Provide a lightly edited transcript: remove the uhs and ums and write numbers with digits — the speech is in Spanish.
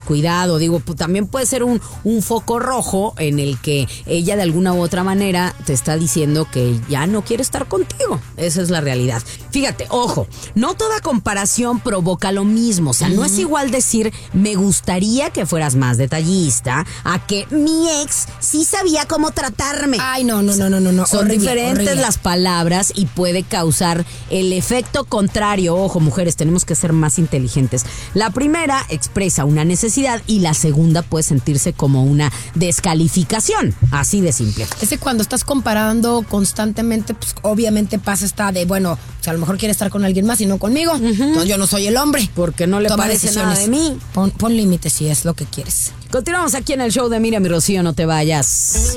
descuidado. Digo, pues, también puede ser un foco rojo en el que ella de alguna u otra manera te está diciendo que ya no quiere estar contigo. Esa es la realidad. Fíjate, ojo, no toda comparación provoca lo mismo. O sea, no es igual decir me gustaría que fueras más detallista a que mi ex sí sabía cómo tratarme. Ay, no. Son diferentes las palabras y puede causar el efecto contrario. Ojo, mujeres, tenemos que ser más inteligentes. La primera expresa una necesidad y la segunda puede sentirse como una descalificación. Así de simple. Ese cuando estás comparando constantemente, pues obviamente pasa esta de, bueno, o sea, a lo mejor quiere estar con alguien más y no conmigo. Entonces yo no soy el hombre. Porque no le parece nada de mí. Pon límites si es lo que quieres. Continuamos aquí en el show de Miriam y Rocío, no te vayas.